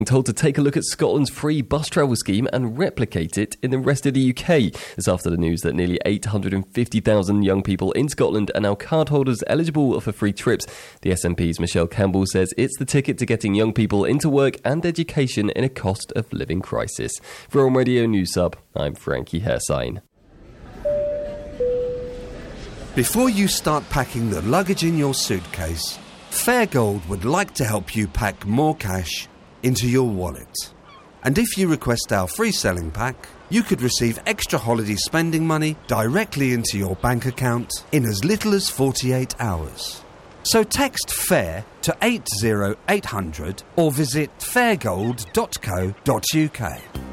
Told to take a look at Scotland's free bus travel scheme and replicate it in the rest of the UK. This after the news that nearly 850,000 young people in Scotland are now cardholders eligible for free trips. The SNP's Michelle Campbell says it's the ticket to getting young people into work and education in a cost of living crisis. For On Radio News Sub, I'm Frankie Hersign. Before you start packing the luggage in your suitcase, Fairgold would like to help you pack more cash into your wallet. And if you request our free selling pack, you could receive extra holiday spending money directly into your bank account in as little as 48 hours. So text FAIR to 80800 or visit fairgold.co.uk.